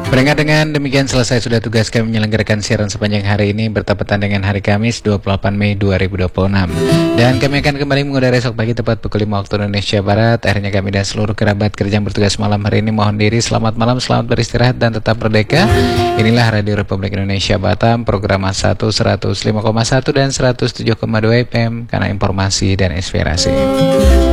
Peringat dengan demikian selesai sudah tugas kami menyelenggarakan siaran sepanjang hari ini bertepatan dengan hari Kamis 28 Mei 2026. Dan kami akan kembali mengudara esok pagi tepat pukul 5 waktu Indonesia Barat. Akhirnya kami dan seluruh kerabat kerja yang bertugas malam hari ini mohon diri selamat malam, selamat beristirahat dan tetap merdeka. Inilah Radio Republik Indonesia Batam, program 1 105,1 dan 107,2 FM karena informasi dan inspirasi.